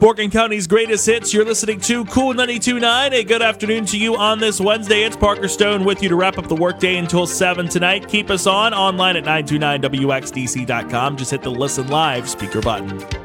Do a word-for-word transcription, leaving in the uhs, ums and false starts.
Morgan County's greatest hits. You're listening to Cool ninety-two point nine. A good afternoon to you on this Wednesday. It's Parker Stone with you to wrap up the workday until seven tonight. Keep us on online at nine two nine W X D C dot com. Just hit the listen live speaker button.